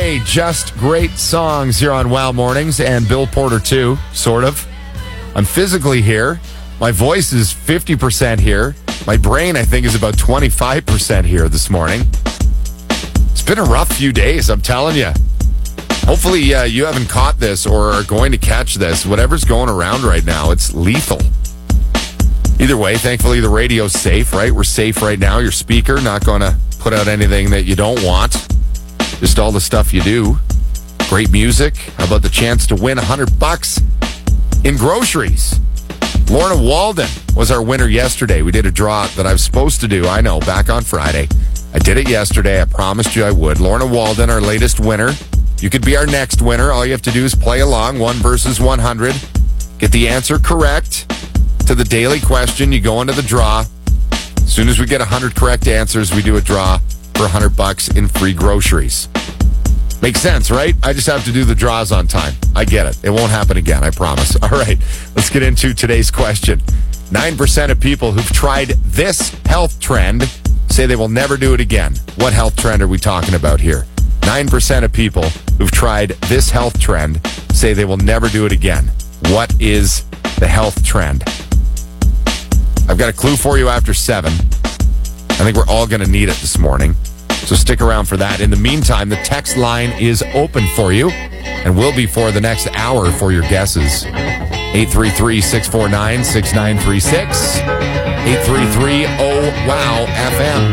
Ray, just great songs here on Wow Mornings, and Bill Porter too, sort of. I'm physically here. My voice is 50% here. My brain, I think, is about 25% here this morning. It's been a rough few days, I'm telling you. Hopefully you haven't caught this or are going to catch this. Whatever's going around right now, it's lethal. Either way, thankfully the radio's safe, right? We're safe right now. Your speaker not going to put out anything that you don't want. Just all the stuff you do. Great music. How about the chance to win $100 in groceries? Lorna Walden was our winner yesterday. We did a draw that I was supposed to do, I know, back on Friday. I did it yesterday. I promised you I would. Lorna Walden, our latest winner. You could be our next winner. All you have to do is play along, 1 versus 100. Get the answer correct to the daily question. You go into the draw. As soon as we get 100 correct answers, we do a draw for $100 in free groceries. Makes sense, right? I just have to do the draws on time. I get it. It won't happen again, I promise. All right, let's get into today's question. 9% of people who've tried this health trend say they will never do it again. What health trend are we talking about here? 9% of people who've tried this health trend say they will never do it again. What is the health trend? I've got a clue for you after 7. I think we're all going to need it this morning. So stick around for that. In the meantime, the text line is open for you and will be for the next hour for your guesses. 833-649-6936. 833-OWOW-FM.